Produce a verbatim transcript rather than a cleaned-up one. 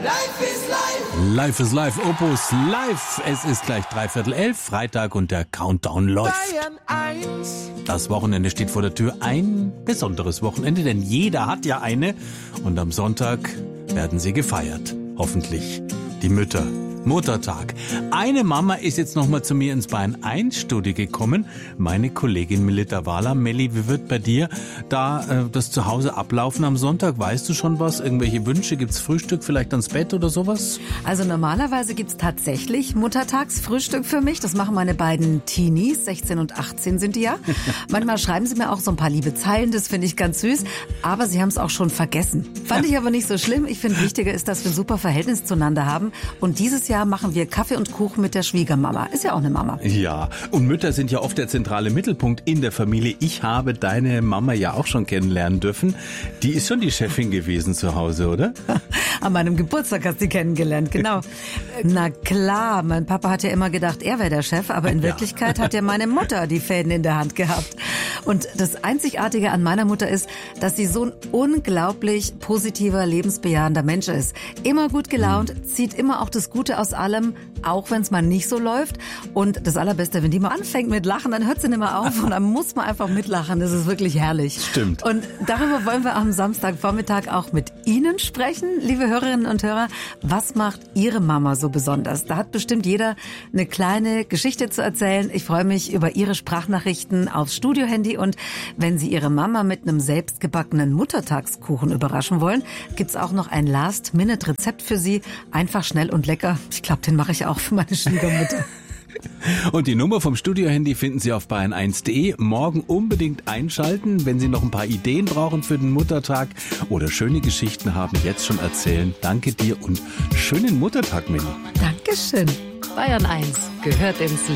Life is life. Life is life, Opus live. Es ist gleich dreiviertel elf, Freitag und der Countdown läuft. Bayern eins. Das Wochenende steht vor der Tür. Ein besonderes Wochenende, denn jeder hat ja eine. Und am Sonntag werden sie gefeiert. Hoffentlich die Mütter. Muttertag. Eine Mama ist jetzt noch mal zu mir ins Bayern eins Studio gekommen. Meine Kollegin Melita Wahler. Melli, wie wird bei dir da äh, das zu Hause ablaufen am Sonntag? Weißt du schon was? Irgendwelche Wünsche? Gibt's Frühstück vielleicht ans Bett oder sowas? Also normalerweise gibt's tatsächlich Muttertagsfrühstück für mich. Das machen meine beiden Teenies, sechzehn und achtzehn sind die ja. Manchmal schreiben sie mir auch so ein paar liebe Zeilen, das finde ich ganz süß. Aber sie haben es auch schon vergessen. Fand ich aber nicht so schlimm. Ich finde, wichtiger ist, dass wir ein super Verhältnis zueinander haben. Und dieses Jahr machen wir Kaffee und Kuchen mit der Schwiegermama. Ist ja auch eine Mama. Ja, und Mütter sind ja oft der zentrale Mittelpunkt in der Familie. Ich habe deine Mama ja auch schon kennenlernen dürfen. Die ist schon die Chefin gewesen zu Hause, oder? An meinem Geburtstag hast du sie kennengelernt, genau. Na klar, mein Papa hat ja immer gedacht, er wäre der Chef, aber in Wirklichkeit ja. hat ja meine Mutter die Fäden in der Hand gehabt. Und das Einzigartige an meiner Mutter ist, dass sie so ein unglaublich positiver, lebensbejahender Mensch ist. Immer gut gelaunt, mhm. zieht immer auch das Gute aus allem, auch wenn es mal nicht so läuft. Und das Allerbeste, wenn die mal anfängt mit Lachen, dann hört sie nicht mehr auf und dann muss man einfach mitlachen. Das ist wirklich herrlich. Stimmt. Und darüber wollen wir am Samstagvormittag auch mit Ihnen sprechen, liebe Hörerinnen und Hörer. Was macht Ihre Mama so besonders? Da hat bestimmt jeder eine kleine Geschichte zu erzählen. Ich freue mich über Ihre Sprachnachrichten aufs Studiohandy. Und wenn Sie Ihre Mama mit einem selbstgebackenen Muttertagskuchen überraschen wollen, gibt's auch noch ein Last-Minute-Rezept für Sie. Einfach, schnell und lecker. Ich glaube, den mache ich auch für meine Schwiegermutter. Und die Nummer vom Studiohandy finden Sie auf bayern eins punkt de. Morgen unbedingt einschalten, wenn Sie noch ein paar Ideen brauchen für den Muttertag oder schöne Geschichten haben, jetzt schon erzählen. Danke dir und schönen Muttertag, Milli. Dankeschön. Bayern eins gehört ins Leben.